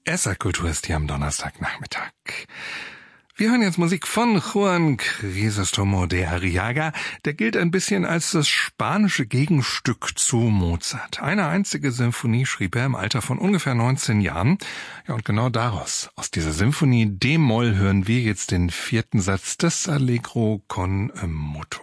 SR Kultur ist hier am Donnerstagnachmittag. Wir hören jetzt Musik von Juan Crisóstomo de Arriaga. Der gilt ein bisschen als das spanische Gegenstück zu Mozart. Eine einzige Symphonie schrieb er im Alter von ungefähr 19 Jahren. Ja, und genau daraus, aus dieser Symphonie D-Moll, hören wir jetzt den 4. Satz des Allegro con moto.